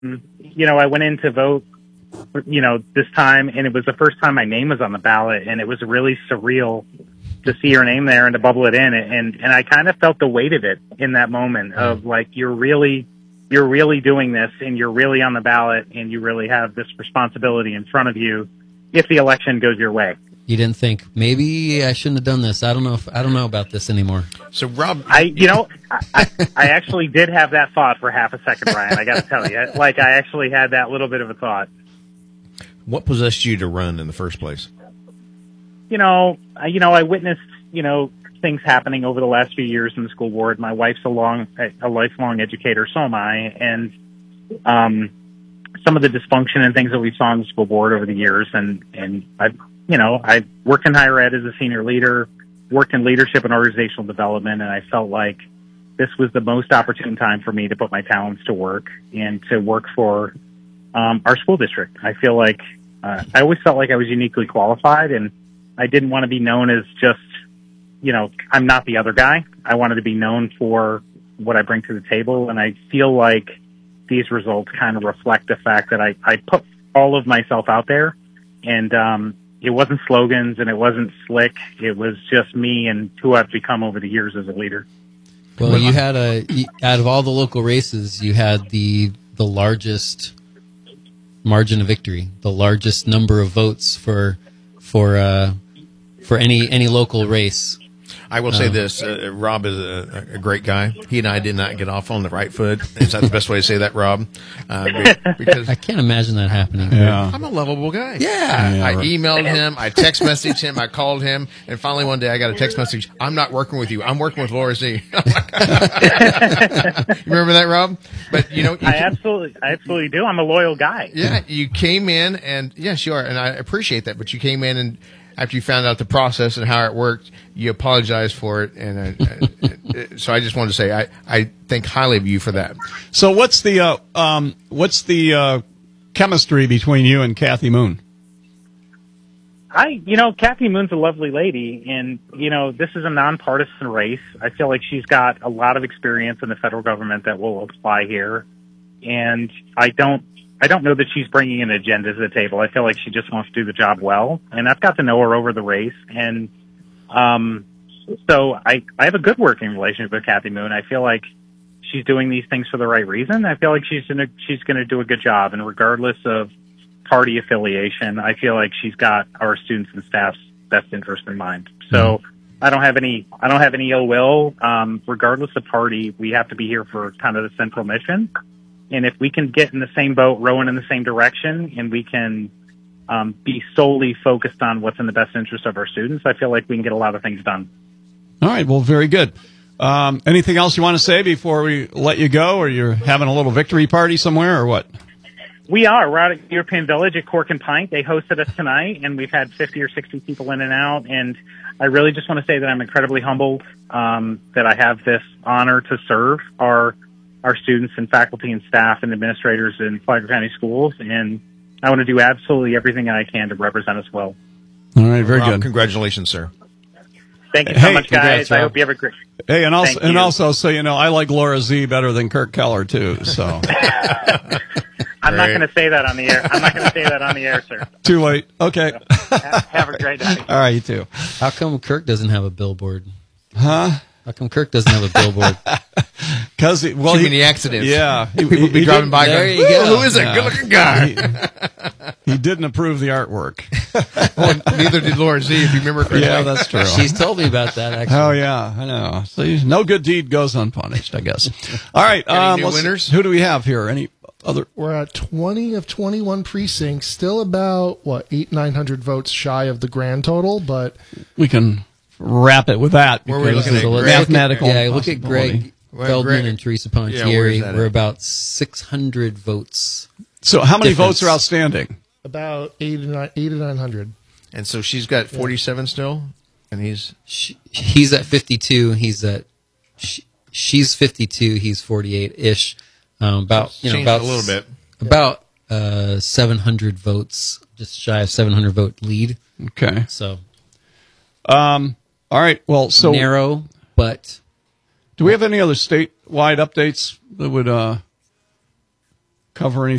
I went in to vote, this time, and it was the first time my name was on the ballot, and it was really surreal to see your name there and to bubble it in. And I kind of felt the weight of it in that moment of like, you're really doing this, and you're really on the ballot, and you really have this responsibility in front of you if the election goes your way. You didn't think, maybe I shouldn't have done this. I don't know about this anymore. So Rob, I actually did have that thought for half a second, Brian. I got to tell you, like, I actually had that little bit of a thought. what possessed you to run in the first place? I witnessed, things happening over the last few years in the school board. My wife's a lifelong educator, so am I, and some of the dysfunction and things that we saw in the school board over the years, and I worked in higher ed as a senior leader, worked in leadership and organizational development, and I felt like this was the most opportune time for me to put my talents to work and to work for our school district. I feel like I always felt like I was uniquely qualified, and I didn't want to be known as just, I'm not the other guy. I wanted to be known for what I bring to the table, and I feel like these results kind of reflect the fact that I put all of myself out there, and it wasn't slogans and it wasn't slick. It was just me and who I've become over the years as a leader. Well, you had out of all the local races, you had the largest margin of victory, the largest number of votes for any local race. I will say this, Rob is a great guy. He and I did not get off on the right foot. Is that the best way to say that, Rob? Because I can't imagine that happening. Yeah. I'm a lovable guy. Yeah. I emailed him, I text messaged him, I called him, and finally one day I got a text message, I'm not working with you, I'm working with Laura Z. You remember that, Rob? But I absolutely do. I'm a loyal guy. Yeah, you came in, and yes, you are, and I appreciate that, but you came in and after you found out the process and how it worked, you apologized for it, and so I just wanted to say I think highly of you for that. So what's the chemistry between you and Kathy Moon? Kathy Moon's a lovely lady, and this is a nonpartisan race. I feel like she's got a lot of experience in the federal government that will apply here, and I don't know that she's bringing an agenda to the table. I feel like she just wants to do the job well, and I've got to know her over the race, and so I have a good working relationship with Kathy Moon. I feel like she's doing these things for the right reason. I feel like she's gonna do a good job, and regardless of party affiliation, I feel like she's got our students and staff's best interest in mind. So I don't have any ill will. Regardless of party, we have to be here for kind of the central mission. And if we can get in the same boat, rowing in the same direction, and we can be solely focused on what's in the best interest of our students, I feel like we can get a lot of things done. All right, well, very good. Anything else you want to say before we let you go, or you're having a little victory party somewhere, or what? We are. We're out at European Village at Cork and Pint. They hosted us tonight, and we've had 50 or 60 people in and out. And I really just want to say that I'm incredibly humbled that I have this honor to serve our students and faculty and staff and administrators in Flagler County Schools. And I want to do absolutely everything I can to represent us well. All right, very Rob, good. Congratulations, sir. Thank you so much, guys. Congrats, I hope you have a great... Hey, and also, so I like Laura Z better than Kirk Keller, too, so... I'm not going to say that on the air. I'm not going to say that on the air, sir. Too late. Okay. So, have a great day. All right, you too. How come Kirk doesn't have a billboard? Huh? How come Kirk doesn't have a billboard? Because too many accidents. Yeah, people be driving by. There going, you go. Who is that good-looking guy? He didn't approve the artwork. Well, neither did Laura Z. If you remember correctly. Yeah, that's true. She's told me about that. Actually. Oh yeah, I know. See, no good deed goes unpunished, I guess. All right, Any new winners? Who do we have here? Any other? We're at 20 of 21 precincts, still about 900 votes shy of the grand total, but we can wrap it with that. Where are we looking at? Greg? Mathematical. Look at Greg Feldman and Teresa Pontieri. We're about 600 votes. So how many difference. votes are outstanding? about 8 to 900. And so she's got 47 still, and he's at 52. She's 52. He's 48-ish. About a little bit. About 700 votes, just shy of 700 vote lead. Okay. So, all right. Well, so narrow, but do we have any other statewide updates that would? cover any